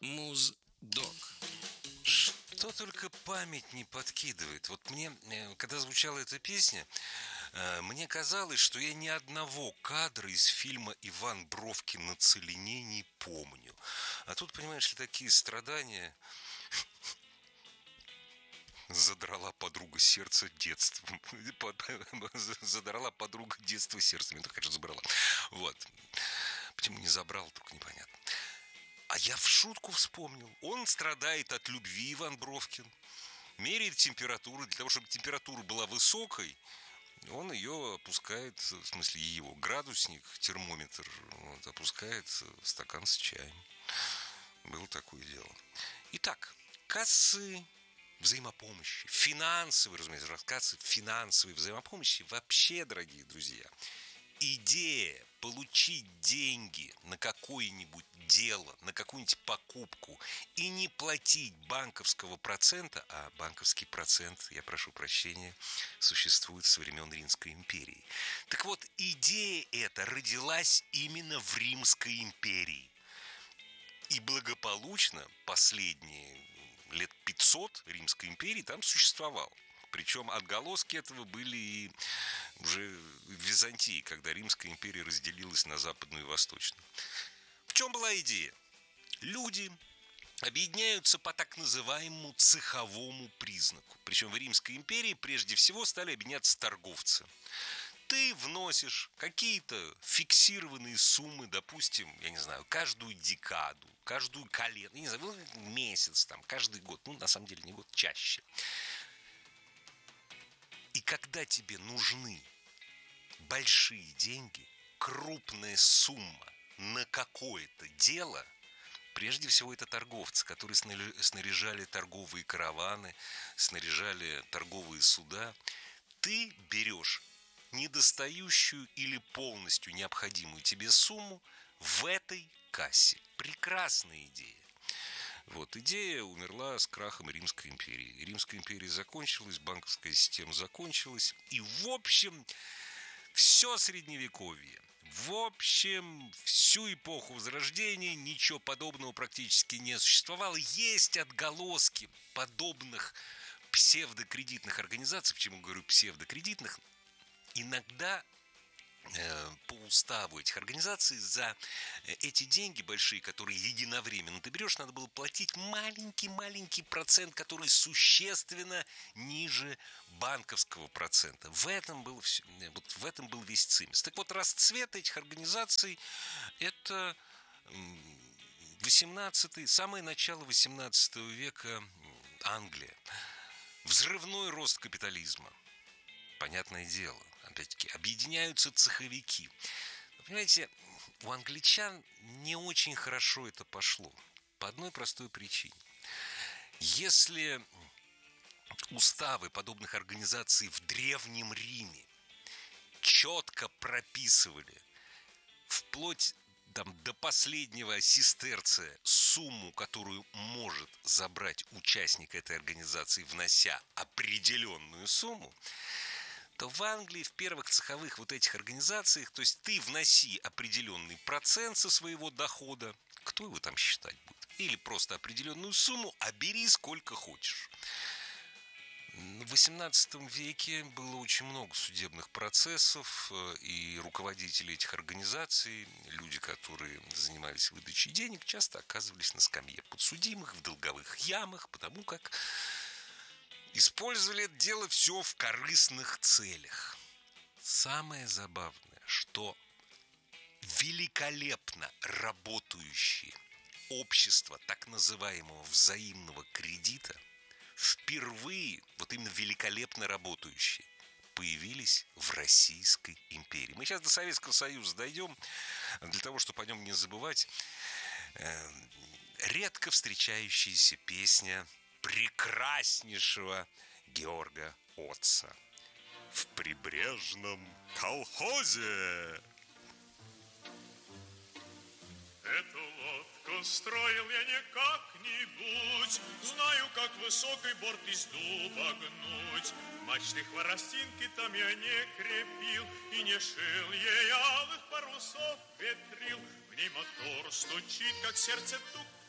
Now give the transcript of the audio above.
Муздок. Что только память не подкидывает. Вот мне, когда звучала эта песня, мне казалось, что я ни одного кадра из фильма «Иван Бровкин на целине» не помню. А тут, понимаешь ли, такие страдания. Задрала подруга сердце детством. Задрала подруга детство сердцем. Я так, конечно, забрала. Вот. Почему не забрал, только непонятно. А я в шутку вспомнил. Он страдает от любви, Иван Бровкин. Меряет температуру. Для того, чтобы температура была высокой, он ее опускает, в смысле его градусник, термометр, вот, опускает в стакан с чаем. Было такое дело. Итак, кассы взаимопомощи, финансовые, разумеется, рассказы финансовой взаимопомощи. Вообще, дорогие друзья, идея получить деньги на какое-нибудь дело, на какую-нибудь покупку и не платить банковского процента, а банковский процент, я прошу прощения, существует со времен Римской империи. Так вот, идея эта родилась именно в Римской империи. И благополучно последние лет 500 Римской империи там существовал. Причем отголоски этого были и уже в Византии, когда Римская империя разделилась на западную и восточную. В чем была идея? Люди объединяются по так называемому цеховому признаку. Причем в Римской империи прежде всего стали объединяться торговцы. Ты вносишь какие-то фиксированные суммы, допустим, я не знаю, каждую декаду, каждую календарь, не знаю, месяц, там, каждый год, на самом деле не год, чаще. И когда тебе нужны большие деньги, крупная сумма на какое-то дело, прежде всего это торговцы, которые снаряжали торговые караваны, снаряжали торговые суда, ты берешь недостающую или полностью необходимую тебе сумму в этой кассе. Прекрасная идея. Вот, идея умерла с крахом Римской империи. Римская империя закончилась, банковская система закончилась. И, в общем, все Средневековье, в общем, всю эпоху Возрождения ничего подобного практически не существовало. Есть отголоски подобных псевдокредитных организаций. Почему говорю псевдокредитных? Иногда по уставу этих организаций за эти деньги большие, которые единовременно ты берешь, надо было платить маленький процент, который существенно ниже банковского процента. В этом был весь цимис. Так вот, расцвет этих организаций – это самое начало 18 века Англия. Взрывной рост капитализма. Понятное дело, опять-таки, объединяются цеховики. Но, понимаете, у англичан не очень хорошо это пошло. По одной простой причине. Если уставы подобных организаций в Древнем Риме четко прописывали вплоть до последнего сестерция сумму, которую может забрать участник этой организации, внося определенную сумму, то в Англии в первых цеховых вот этих организациях, то есть ты вноси определенный процент со своего дохода, кто его там считать будет, или просто определенную сумму, а бери сколько хочешь. В XVIII веке было очень много судебных процессов, и руководители этих организаций, люди, которые занимались выдачей денег, часто оказывались на скамье подсудимых, в долговых ямах, потому как использовали это дело все в корыстных целях. Самое забавное, что великолепно работающие общества так называемого взаимного кредита впервые, вот именно великолепно работающие, появились в Российской империи. Мы сейчас до Советского Союза дойдем, для того, чтобы о нем не забывать. Редко встречающаяся песня прекраснейшего Георга Отца. В прибрежном колхозе. Эту лодку строил я не как-нибудь, знаю, как высокий борт из дуба гнуть. Мачты хворостинки там я не крепил и не шил ей алых парусов ветрил. В ней мотор стучит, как сердце тук